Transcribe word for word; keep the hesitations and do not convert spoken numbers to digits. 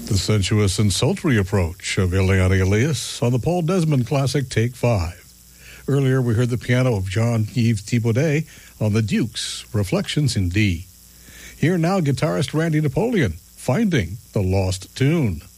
The sensuous and sultry approach of Ileana Elias on the Paul Desmond classic Take Five. Earlier, we heard the piano of Jean-Yves Thibaudet on the Dukes, Reflections in D. Here now, guitarist Randy Napoleon, Finding the Lost Tune.